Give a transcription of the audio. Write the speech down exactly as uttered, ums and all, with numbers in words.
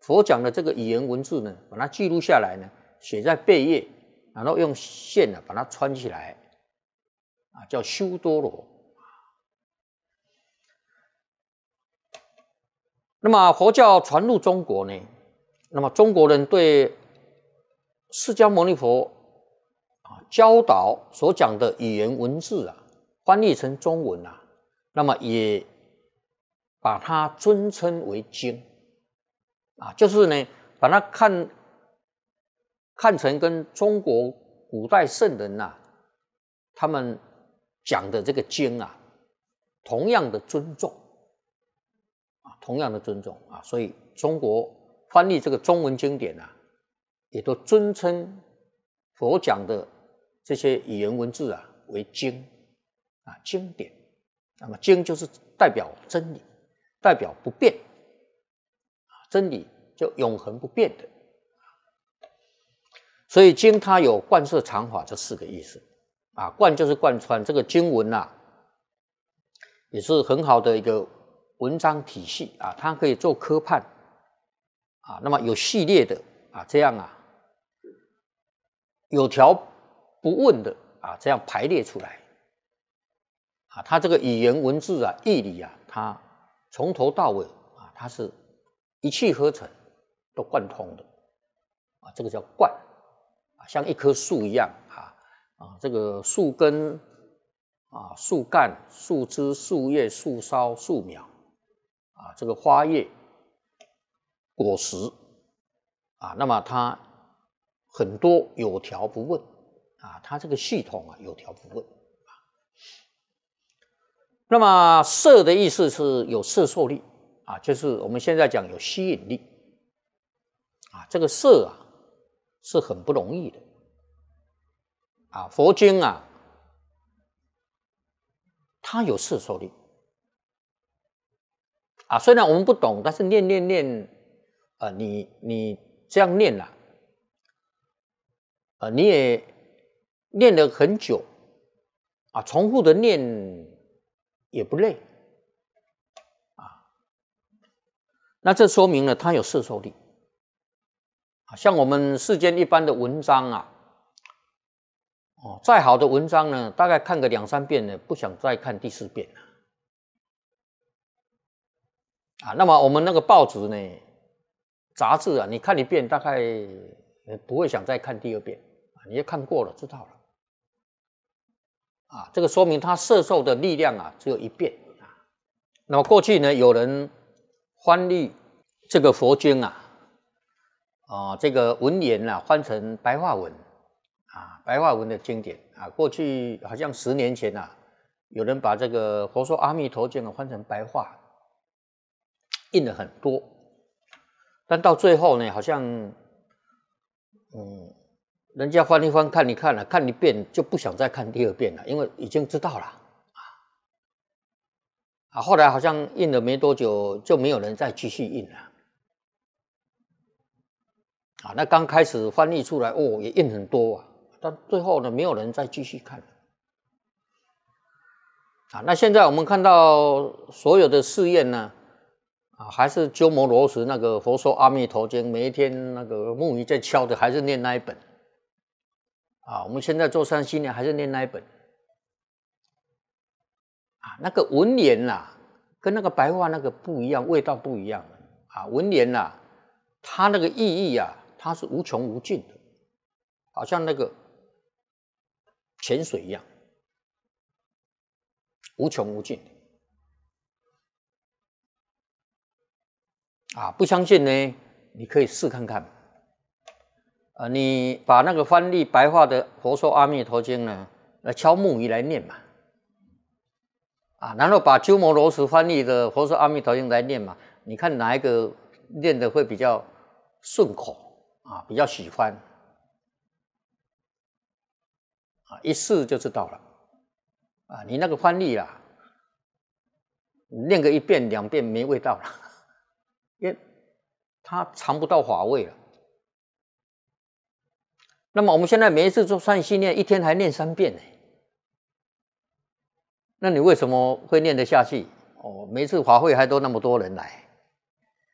佛讲的这个语言文字呢，把它记录下来呢，写在背页，然后用线呢把它穿起来，啊，叫修多罗。那么佛教传入中国呢，那么中国人对释迦牟尼佛啊教导所讲的语言文字啊，翻译成中文啊，那么也把它尊称为经啊，就是呢，把它看看成跟中国古代圣人呐、啊，他们讲的这个经啊，同样的尊重啊，同样的尊重啊，所以中国翻译这个中文经典啊，也都尊称佛讲的这些语言文字啊为经啊，经典。那么经就是代表真理，代表不变啊，真理就永恒不变的。所以经它有贯彻常法这四个意思啊，贯就是贯穿，这个经文啊，也是很好的一个文章体系啊，它可以做科判啊，那么有系列的啊，这样啊，有条不紊的啊，这样排列出来啊，它这个语言文字啊，义理啊，它从头到尾啊，它是一气呵成，都贯通的啊，这个叫贯啊，像一棵树一样啊啊，这个树根啊、树干、树枝、树叶、树梢、树苗啊，这个花叶、果实啊，那么它很多有条不紊啊，它这个系统啊有条不紊啊。那么摄的意思是有摄受力啊，就是我们现在讲有吸引力啊，这个摄啊是很不容易的啊，佛经啊它有摄受力啊，虽然我们不懂，但是念念念啊，你你这样念啊，啊，你也念了很久啊，重复的念也不累啊，那这说明了它有摄受力啊。像我们世间一般的文章啊，哦，再好的文章呢，大概看个两三遍呢，不想再看第四遍了啊。那么我们那个报纸呢，杂志啊，你看一遍大概不会想再看第二遍啊，你也看过了，知道了啊。这个说明它摄受的力量啊，只有一遍啊。那么过去呢，有人翻译这个佛经啊，啊，这个文言啊，翻成白话文啊，白话文的经典啊。过去好像十年前啊，有人把这个《佛说阿弥陀经》啊翻成白话，印了很多，但到最后呢，好像嗯，人家翻一翻看一看了、啊，看一遍就不想再看第二遍了，因为已经知道了啊。啊，后来好像印了没多久，就没有人再继续印了。啊，那刚开始翻译出来哦，也印很多啊，但最后呢，没有人再继续看了。啊，那现在我们看到所有的寺院呢，啊，还是鸠摩罗什那个《佛说阿弥陀经》，每一天那个木鱼在敲的，还是念那一本。啊，我们现在做三七年还是念那一本。啊，那个文言呐，跟那个白话那个不一样，味道不一样。啊，文言呐，它那个意义啊，它是无穷无尽的，好像那个泉水一样，无穷无尽的。啊，不相信呢，你可以试看看。啊，你把那个翻译白话的《佛说阿弥陀经》呢，来敲木鱼来念嘛。啊，然后把鸠摩罗什翻译的《佛说阿弥陀经》来念嘛，你看哪一个念的会比较顺口啊，比较喜欢啊，一试就知道了啊。你那个翻译啦，念个一遍两遍没味道了，因为它尝不到法味了。那么我们现在每一次做善心念，一天还念三遍呢，那你为什么会念得下去？哦，每一次法会还都那么多人来。